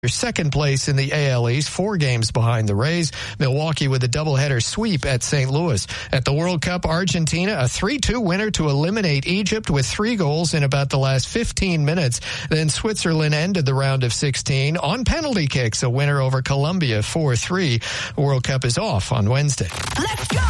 second place in the AL East, 4 games behind the Rays. Milwaukee with a doubleheader sweep at St. Louis. At the World Cup, Argentina, a 3-2 winner to eliminate Egypt with 3 goals in about the last 15 minutes. Then Switzerland ended the round of 16 on penalty kicks, a winner over Colombia 4-3. The World Cup is off on Wednesday. Let's go!